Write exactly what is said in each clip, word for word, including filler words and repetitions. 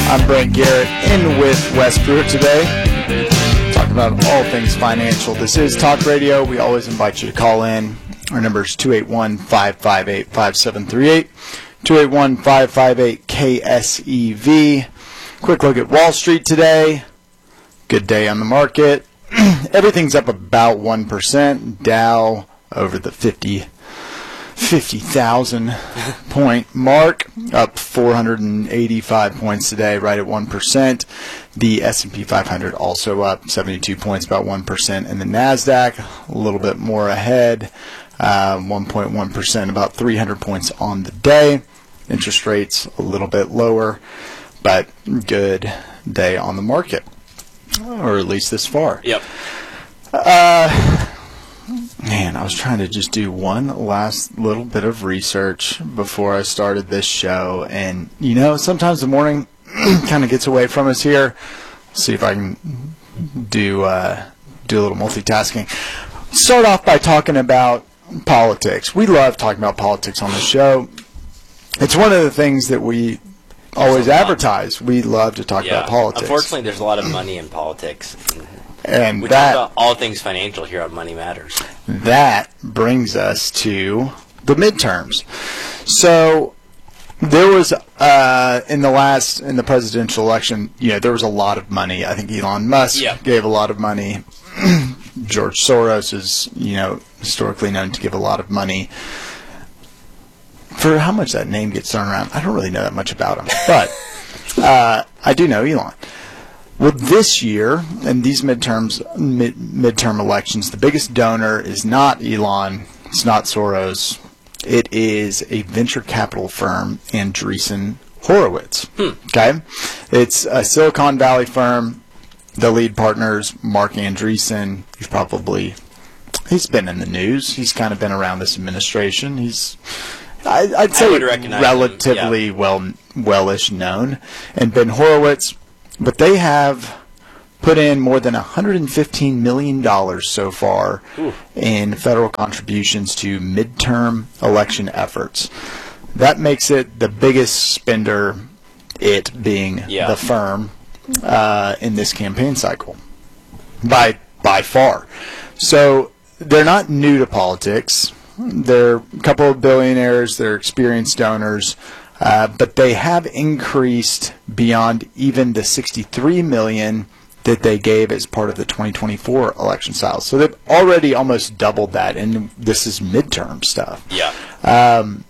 I'm Brent Garrett in with Wes Pruitt today, talking about all things financial. This is Talk Radio. We always invite you to call in. Our number is two eight one, five five eight, five seven three eight, two eight one, five five eight, K S E V. Quick look at Wall Street today. Good day on the market. Everything's up about one percent. Dow over the fifty thousand point mark, up four hundred eighty-five points today, right at one percent. The S and P five hundred also up seventy-two points, about one percent. And the NASDAQ a little bit more ahead, uh, one point one percent, about three hundred points on the day. Interest rates a little bit lower, but good day on the market, or at least this far. Yep. Uh, man, I was trying to just do one last little bit of research before I started this show, and you know, sometimes the morning kind of gets away from us here. See if I can do uh, do a little multitasking. Start off by talking about politics. We love talking about politics on the show. It's one of the things that we always advertise. We love to talk yeah. about politics. Unfortunately, there's a lot of money in politics. And we that, talk about all things financial here on Money Matters. That brings us to the midterms. So there was uh, in the last in the presidential election, you know, there was a lot of money. I think Elon Musk yeah. gave a lot of money. George Soros is, you know, historically known to give a lot of money. For how much that name gets thrown around, I don't really know that much about him, but uh, I do know Elon. Well, this year, in these midterms, mid, midterm elections, the biggest donor is not Elon, it's not Soros, it is a venture capital firm, Andreessen Horowitz. Hmm. Okay? It's a Silicon Valley firm. The lead partners, Mark Andreessen, he's probably, he's been in the news. He's kind of been around this administration. He's, I, I'd say, relatively yeah. well, well-ish known. And Ben Horowitz, but they have put in more than one hundred fifteen million dollars so far Ooh. in federal contributions to midterm election efforts. That makes it the biggest spender, it being yeah. the firm, uh, in this campaign cycle, by by far. So they're not new to politics. They're a couple of billionaires. They're experienced donors. Uh, but they have increased beyond even the sixty-three million dollars that they gave as part of the twenty twenty-four election cycle. So they've already almost doubled that, and this is midterm stuff. Yeah. Um,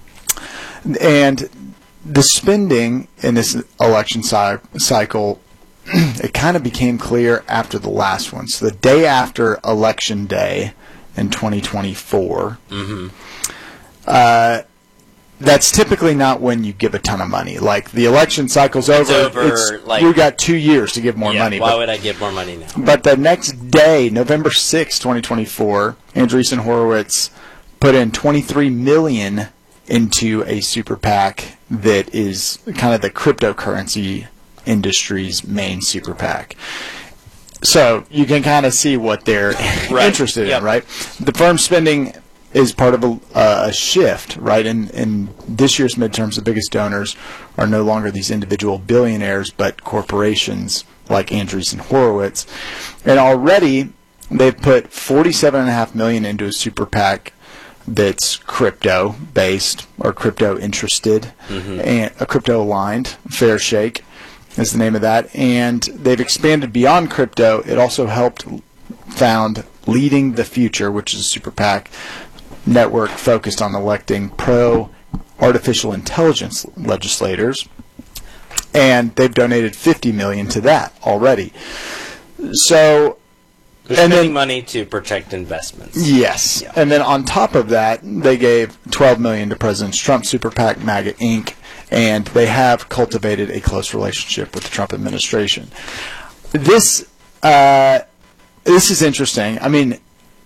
and the spending in this election cy- cycle, it kind of became clear after the last one. So the day after Election Day in twenty twenty-four, mm-hmm. uh, that's typically not when you give a ton of money. Like, the election cycle's over. It's over it's, like, you got two years to give more yeah, money. Why but, would I give more money now? But the next day, November sixth, twenty twenty-four, Andreessen Horowitz put in twenty-three million dollars into a super PAC that is kind of the cryptocurrency industry's main super PAC. So you can kind of see what they're right. interested yep. in, right? The firm's spending is part of a, uh, a shift, right? In, in this year's midterms, the biggest donors are no longer these individual billionaires, but corporations like Andreessen Horowitz. And already they've put forty-seven point five million dollars into a super PAC that's crypto-based or crypto-interested, mm-hmm. and a crypto-aligned. Fair Shake is the name of that. And they've expanded beyond crypto. It also helped found Leading the Future, which is a super PAC network focused on electing pro-artificial intelligence legislators, and they've donated fifty million dollars to that already. So, they're and spending then, money to protect investments. Yes, yeah. And then on top of that, they gave twelve million dollars to President Trump's super PAC, MAGA Incorporated, and they have cultivated a close relationship with the Trump administration. This, uh, this is interesting. I mean,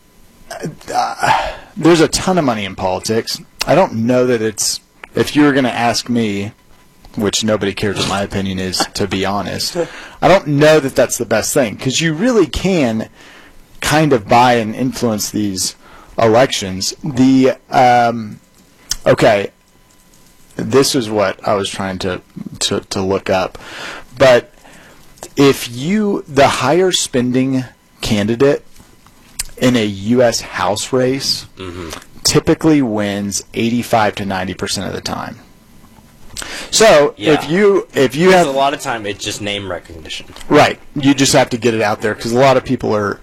uh, there's a ton of money in politics. I don't know that it's, if you were going to ask me, which nobody cares what my opinion is, to be honest, I don't know that that's the best thing, because you really can kind of buy and influence these elections. The um, okay, this is what I was trying to to to, to look up. But if you, the higher spending candidate in a U S House race Mm-hmm. typically wins eighty-five to ninety percent of the time. So Yeah. if you if you Because have a lot of time it's just name recognition. right, you just have to get it out there because a lot of people are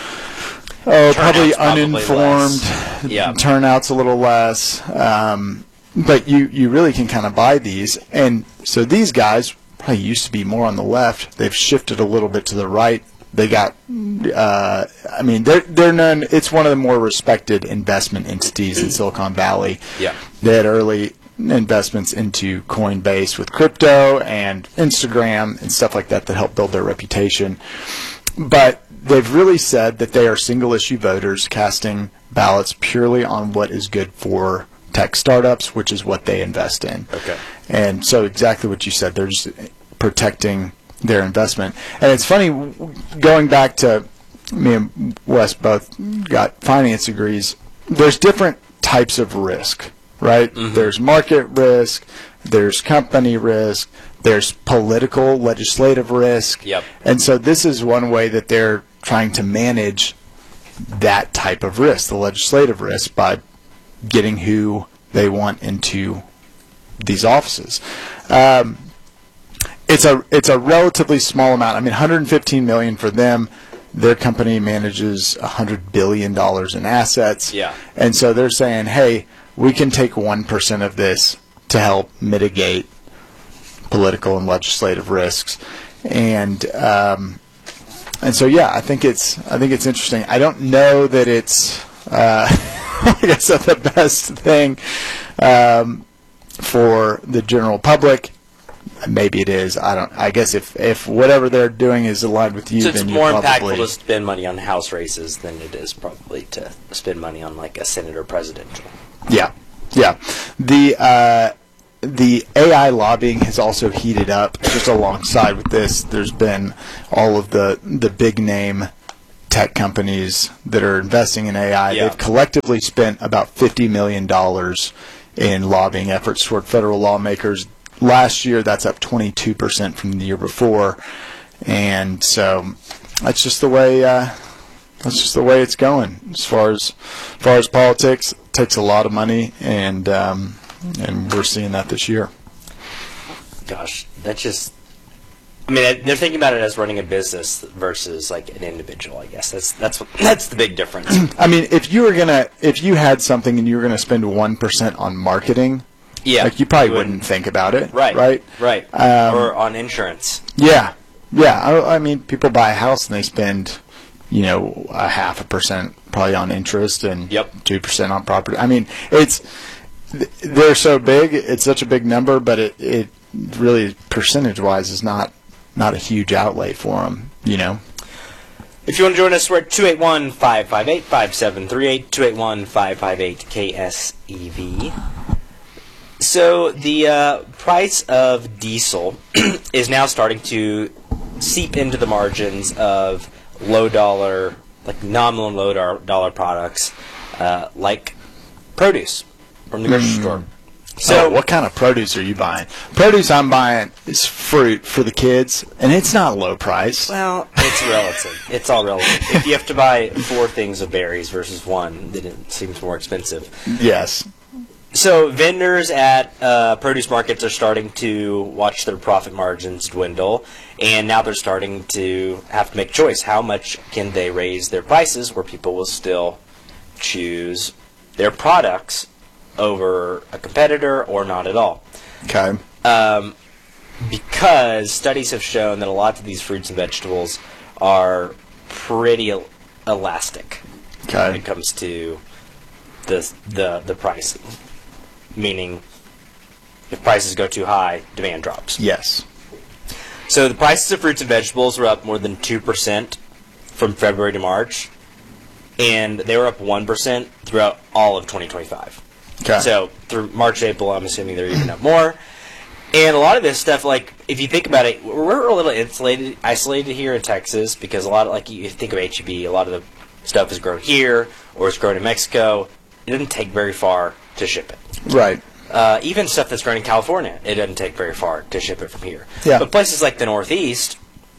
oh probably Turnout's probably uninformed. less. Yeah. Turnout's a little less, um, but you you really can kind of buy these, and so these guys probably used to be more on the left. They've shifted a little bit to the right. They got, uh, I mean, they're they're known. It's one of the more respected investment entities in Silicon Valley. Yeah. They had early investments into Coinbase with crypto and Instagram and stuff like that that helped build their reputation. But they've really said that they are single issue voters casting ballots purely on what is good for tech startups, which is what they invest in. Okay. And so exactly what you said, they're just protecting their investment. And it's funny, going back to me and Wes both got finance degrees, there's different types of risk, right? Mm-hmm. There's market risk, there's company risk, there's political, legislative risk. Yep. And so this is one way that they're trying to manage that type of risk, the legislative risk, by getting who they want into these offices. Um, it's a it's a relatively small amount. I mean, one hundred fifteen million dollars for them. Their company manages one hundred billion dollars in assets. Yeah. And so they're saying, hey, we can take one percent of this to help mitigate political and legislative risks. And um, and so yeah, I think it's I think it's interesting. I don't know that it's uh, like I said, the best thing um, for the general public. Maybe it is. I don't. I guess if, if whatever they're doing is aligned with you, So it's then more you're probably impactful to spend money on house races than it is probably to spend money on like a senator presidential. yeah, yeah. The uh, the A I lobbying has also heated up. Just alongside with this, there's been all of the the big name tech companies that are investing in A I. Yeah. They've collectively spent about fifty million dollars in lobbying efforts toward federal lawmakers. Last year, that's up twenty-two percent from the year before, and so that's just the way. Uh, that's just the way it's going. As far as, as far as politics, it takes a lot of money, and um, and we're seeing that this year. Gosh, that's just. I mean, they're thinking about it as running a business versus like an individual. I guess that's that's what, that's the big difference. I mean, if you were gonna, if you had something and you were gonna spend one percent on marketing. Yeah, Like you probably you wouldn't think about it, Right, Right. right. Um, or on insurance. Yeah, yeah. I, I mean, people buy a house and they spend, you know, a half a percent probably on interest and Yep. two percent on property. I mean, it's they're so big. It's such a big number, but it it really percentage wise is not not a huge outlay for them. You know. If you want to join us, we're at two eight one, five five eight, five seven three eight, two eight one, five five eight, K S E V. So the uh, price of diesel is now starting to seep into the margins of low dollar, like nominal low dar- dollar products, uh, like produce from the grocery store. So, what kind of produce are you buying? Produce I'm buying is fruit for the kids, and it's not low price. Well, it's relative. It's all relative. If you have to buy four things of berries versus one, then it seems more expensive. Yes. So vendors at uh, produce markets are starting to watch their profit margins dwindle, and now they're starting to have to make a choice. How much can they raise their prices where people will still choose their products over a competitor or not at all? Okay. Um, because studies have shown that a lot of these fruits and vegetables are pretty el- elastic when Okay. it comes to the the the pricing. Meaning, if prices go too high, demand drops. Yes. So the prices of fruits and vegetables were up more than two percent from February to March, and they were up one percent throughout all of twenty twenty-five. Okay. So through March, April, I'm assuming they're even up more. And a lot of this stuff, like, if you think about it, we're a little insulated, isolated here in Texas, because a lot of, like, you think of H E B, a lot of the stuff is grown here, or it's grown in Mexico. It doesn't take very far to ship it. Right. Uh, even stuff that's grown in California, it doesn't take very far to ship it from here. Yeah. But places like the Northeast,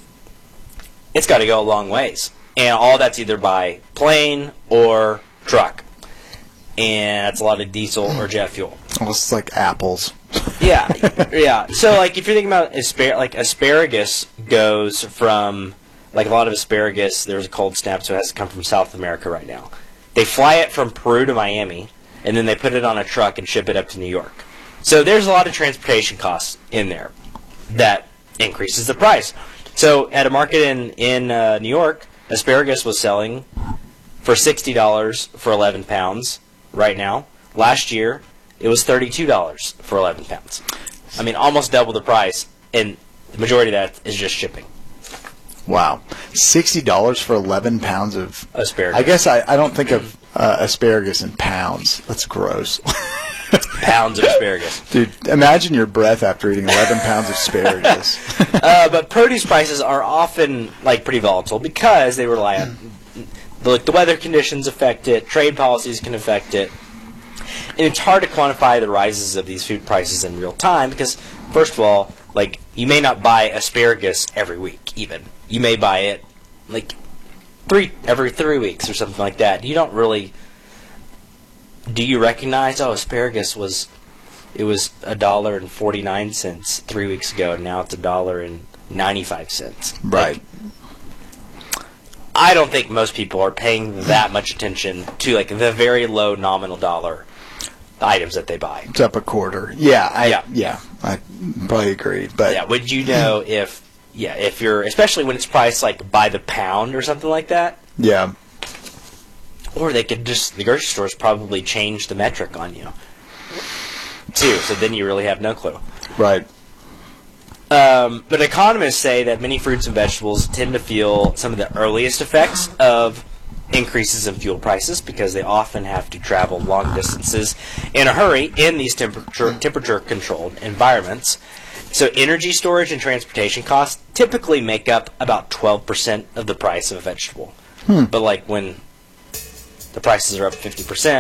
it's got to go a long ways. And all that's either by plane or truck. And that's a lot of diesel or jet fuel. Almost like apples. Yeah, yeah. So, like, if you're thinking about aspar- like asparagus goes from, like, a lot of asparagus, there's a cold snap, so it has to come from South America right now. They fly it from Peru to Miami, and then they put it on a truck and ship it up to New York. So there's a lot of transportation costs in there that increases the price. So at a market in, in uh, New York, asparagus was selling for sixty dollars for eleven pounds right now. Last year, it was thirty-two dollars for eleven pounds. I mean, almost double the price, and the majority of that is just shipping. Wow. sixty dollars for eleven pounds of Asparagus. I guess I, I don't think of uh, asparagus in pounds. That's gross. Pounds of asparagus. Dude, imagine your breath after eating eleven pounds of asparagus. Uh, but produce prices are often, like, pretty volatile because they rely on the, the weather conditions affect it, trade policies can affect it. And it's hard to quantify the rises of these food prices in real time because, first of all, like, you may not buy asparagus every week, even. You may buy it, like, three every three weeks or something like that. You don't really... Do you recognize, oh, asparagus was... It was a dollar and forty-nine cents three weeks ago, and now it's a dollar and ninety-five cents. Right. Like, I don't think most people are paying that much attention to, like, the very low nominal dollar items that they buy. It's up a quarter. Yeah, I Yeah. yeah, I probably agree. But Yeah, would you know if, yeah, if you're, especially when it's priced, like, by the pound or something like that, yeah. or they could just, the grocery stores probably change the metric on you, too, so then you really have no clue. Right. Um, but economists say that many fruits and vegetables tend to feel some of the earliest effects of increases in fuel prices because they often have to travel long distances in a hurry in these temperature temperature controlled environments. So energy storage and transportation costs typically make up about twelve percent of the price of a vegetable. Hmm. But like when the prices are up fifty percent,